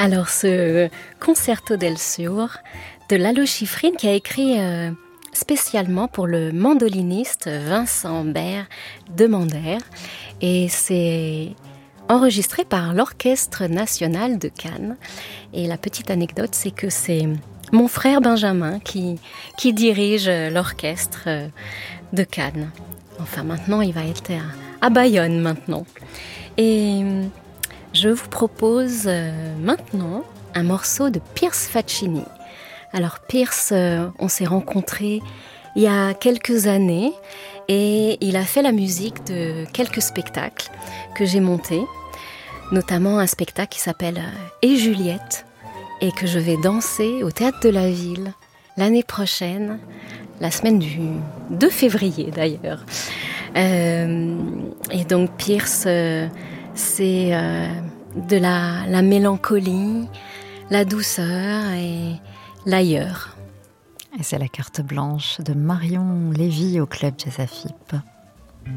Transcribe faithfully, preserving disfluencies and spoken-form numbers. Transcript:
Alors, ce Concerto del Sur de Lalo Schifrin qui a écrit euh, spécialement pour le mandoliniste Vincent Bert de Mander. Et c'est enregistré par l'Orchestre national de Cannes. Et la petite anecdote, c'est que c'est mon frère Benjamin qui, qui dirige l'orchestre de Cannes. Enfin, maintenant, il va être à, à Bayonne maintenant. Et je vous propose maintenant un morceau de Piers Faccini. Alors Piers, on s'est rencontrés il y a quelques années et il a fait la musique de quelques spectacles que j'ai montés, notamment un spectacle qui s'appelle Et Juliette et que je vais danser au Théâtre de la Ville l'année prochaine, la semaine du deux février d'ailleurs. Euh, et donc Piers, euh, c'est euh, de la, la mélancolie, la douceur et l'ailleurs. Et c'est la carte blanche de Marion Lévy au Club Jazz Afip.